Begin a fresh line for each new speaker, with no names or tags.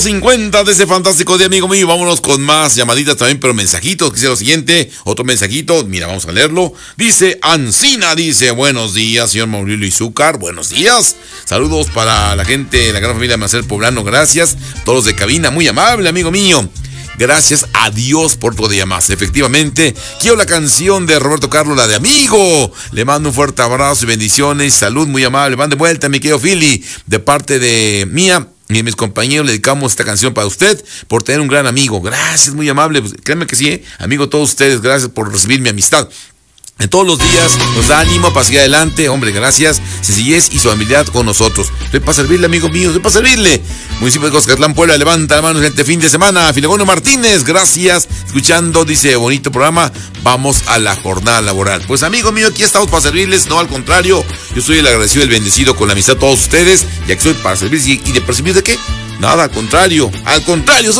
50 de ese fantástico día, amigo mío. Vámonos con más llamaditas también, pero mensajitos. Dice lo siguiente, otro mensajito. Mira, vamos a leerlo. Dice Ancina, dice: buenos días, señor Mauricio Izúcar. Buenos días. Saludos para la gente, la gran familia de Marcel Poblano. Gracias. Todos de cabina, muy amable, amigo mío. Gracias a Dios por todo día más. Efectivamente, quiero la canción de Roberto Carlos, la de Amigo. Le mando un fuerte abrazo y bendiciones. Salud, muy amable. Van de vuelta, mi querido Philly. De parte de mía y de mis compañeros, le dedicamos esta canción para usted por tener un gran amigo. Gracias, muy amable. Pues, créanme que sí, amigo, todos ustedes, gracias por recibir mi amistad. En todos los días nos da ánimo para seguir adelante. Hombre, gracias. Sencillez y su amabilidad con nosotros. Estoy para servirle, amigo mío. Estoy para servirle. Municipio de Coscatlán, Puebla, levanta la mano este fin de semana. Filegono Martínez, gracias. Escuchando, dice, bonito programa. Vamos a la jornada laboral. Pues, amigo mío, aquí estamos para servirles. No, al contrario. Yo soy el agradecido, el bendecido con la amistad de todos ustedes. Ya que soy para servirles. ¿Y de percibir de qué? Nada, al contrario. Al contrario,